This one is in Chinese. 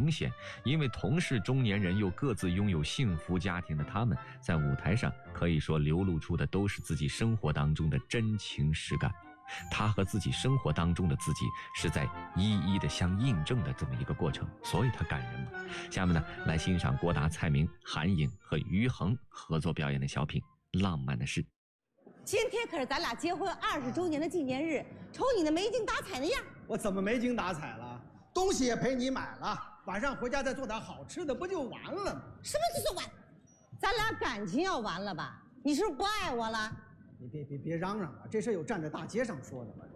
明显，因为同是中年人又各自拥有幸福家庭的他们，在舞台上可以说流露出的都是自己生活当中的真情实感。他和自己生活当中的自己是在一一的相印证的这么一个过程，所以他感人嘛。下面呢，来欣赏郭达、蔡明、韩颖和于恒合作表演的小品《浪漫的事》。 今天可是咱俩结婚20周年的纪念日，瞅你那没精打采的样。 我怎么没精打采了？东西也陪你买了，晚上回家再做点好吃的，不就完了吗？ 什么就是完？咱俩感情要完了吧？你是不是不爱我了？ 你别嚷嚷了，这事有站在大街上说的吗？